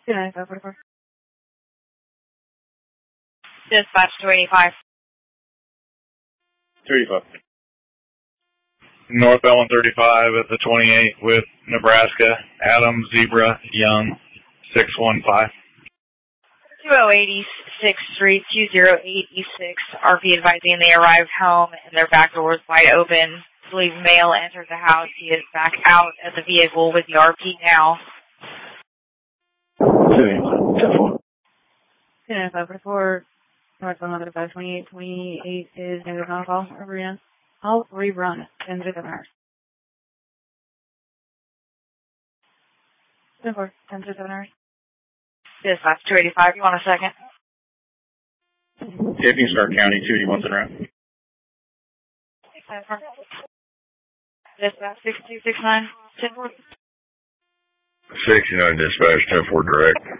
Yeah, 544. Dispatch 285. 285. North Ellen 35 at the 28 with Nebraska, Adam, Zebra, Young, 615. 2086th Street, 208E6. RV advising they arrived home and their back door was wide open. I believe male entered the house. He is back out of the vehicle with the RP now. 544. North Ellen 35, 28, 28 is negative on call. Rerun. I'll rerun 10 to 7 hours. 10 to 7 hours. Dispatch 285. You want a second? Deputy Stark County, 281 in route. Dispatch 6269. 10-4. 69 dispatch, 10-4 direct.